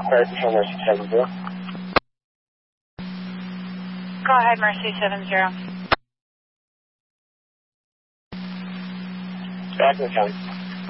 Quiet Control Mercy 70. Go ahead, Mercy 70. Back in the county.